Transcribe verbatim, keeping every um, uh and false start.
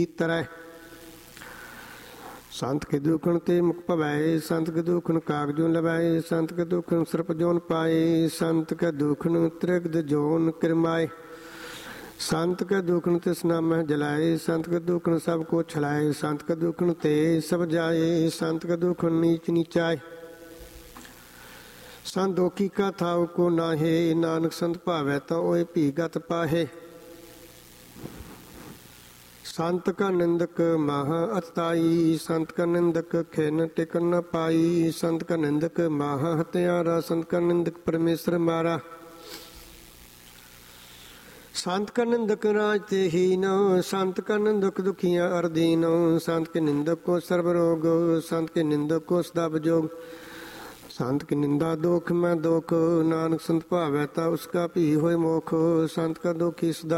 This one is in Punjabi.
ਤਰੈ। ਸੰਤ ਕੇ ਦੁਖਣ ਤੇ ਮੁਖ ਭਵੈ, ਸੰਤ ਕੇ ਦੁਖਣ ਕਾਗਜੋਂ ਲਵੈ, ਸੰਤ ਕੇ ਦੁਖਣ ਸਰਪ ਜੋਨ ਪਾਏ, ਸੰਤ ਕੇ ਦੁਖਣ ਤ੍ਰਿਗਦ ਜੋਨ ਕਿਰਮਾਏ। ਸੰਤ ਕੇ ਦੁਖਣ ਤਿਸ ਨਾਮਹਿ ਜਲਾਏ, ਸੰਤ ਕੇ ਦੁਖਣ ਸਭ ਕੋ ਛਲਾਏ, ਸੰਤ ਕੇ ਦੁਖਣ ਤੇ ਸਭ ਜਾਏ, ਸੰਤ ਕੇ ਦੁਖਣ ਨੀਚ ਨੀਚਾਏ। ਸੰਤ ਦੋਖੀ ਕਾ ਥਾਉ ਕੋ ਨਾਹੇ, ਨਾਨਕ ਸੰਤ ਭਾਵੈ ਤਾਂ ਓਏ ਭੀ ਗਤ ਪਾਹੇ। ਸੰਤ ਕਾ ਨਿੰਦਕ ਮਹਾ ਅਤਤਾਈ, ਸੰਤ ਕਾ ਨਿੰਦਕ ਖਿਨ ਟਿਕਨ ਨ ਪਾਈ, ਸੰਤ ਕਾ ਨਿੰਦਕ ਮਹਾ ਹਤਿਆਰਾ, ਸੰਤ ਕਾ ਨਿੰਦਕ ਪਰਮੇਸ਼ਰ ਮਾਰਾ। ਸੰਤ ਕਾ ਨਿੰਦਕ ਰਾਜ ਤੇ ਹੀਨ, ਸੰਤ ਕਾ ਨਿੰਦਕ ਦੁਖੀਆਂ ਅਰਦੀਨ, ਸੰਤ ਕੇ ਨਿੰਦਕ ਕੋ ਸਰਬ ਰੋਗ, ਸੰਤ ਕੇ ਨਿੰਦਕ ਕੋ ਸਦਾ ਵਿਜੋਗ। ਸੰਤ ਕੀ ਨਿੰਦਾ ਦੋਖ ਮੈਂ ਦੋਖ, ਨਾਨਕ ਸੰਤ ਭਾਵੈ ਤਾ ਉਸਕਾ ਭੀ ਹੋਏ ਮੋਖ। ਸੰਤ ਕਾ ਦੋਖੀ ਸਦਾ